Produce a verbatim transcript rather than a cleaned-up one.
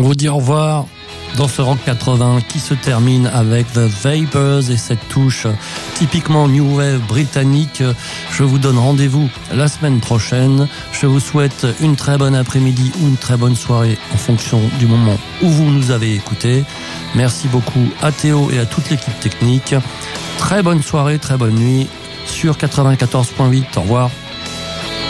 vous dit au revoir dans ce Rock quatre-vingts qui se termine avec The Vapors et cette touche typiquement New Wave britannique. Je vous donne rendez-vous la semaine prochaine. Je vous souhaite une très bonne après-midi ou une très bonne soirée en fonction du moment où vous nous avez écoutés. Merci beaucoup à Théo et à toute l'équipe technique. Très bonne soirée, très bonne nuit sur quatre-vingt-quatorze point huit. Au revoir.